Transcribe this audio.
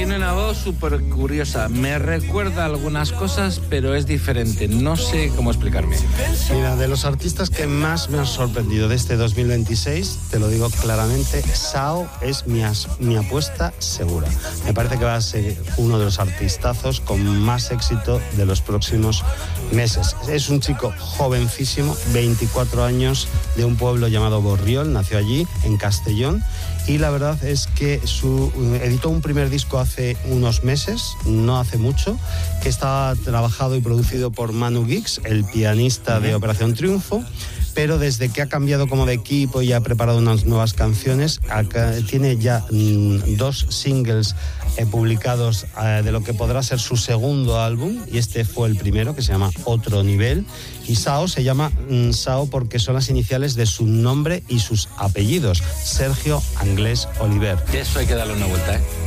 tiene una voz súper curiosa. Me recuerda algunas cosas, pero es diferente. No sé cómo explicarme. Mira, de los artistas que más me han sorprendido de este 2026, te lo digo claramente, Sao es mi apuesta segura. Me parece que va a ser uno de los artistazos con más éxito de los próximos meses. Es un chico jovencísimo, 24 años, de un pueblo llamado Borriol, nació allí, en Castellón, y la verdad es que editó un primer disco hace unos meses, no hace mucho, que estaba trabajado y producido por Manu Guix, el pianista de Operación Triunfo, pero desde que ha cambiado como de equipo y ha preparado unas nuevas canciones, tiene ya 2 singles publicados de lo que podrá ser su segundo álbum, y este fue el primero, que se llama Otro Nivel. Y Sao se llama Sao porque son las iniciales de su nombre y sus apellidos, Sergio Anglés Oliver. Eso hay que darle una vuelta, ¿eh?